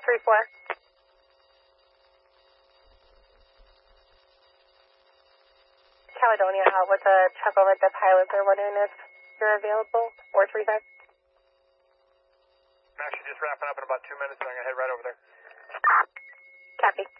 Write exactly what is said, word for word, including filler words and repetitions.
three four. Caledonia out with a check over at the pilots. They're wondering if you're available. four three five. I'm actually just wrapping up in about two minutes, so I'm going to head right over there. Copy.